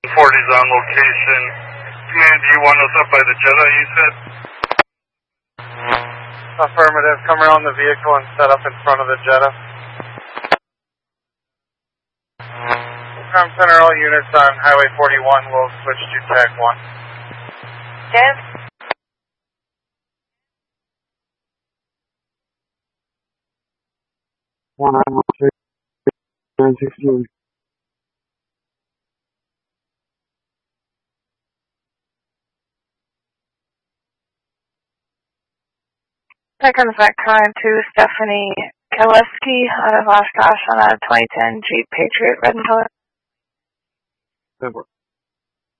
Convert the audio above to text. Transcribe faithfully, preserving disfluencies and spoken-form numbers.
forty's on location. Command, do you want us up by the Jedi, you said? Affirmative. Come around the vehicle and set up in front of the Jedi. Com Center, all units on Highway forty-one will switch to Tag one. Dev? one nine one three nine sixteen. That comes back current to Stephanie Kaleski out of Oshkosh on a twenty ten Jeep Patriot red and color. Good work.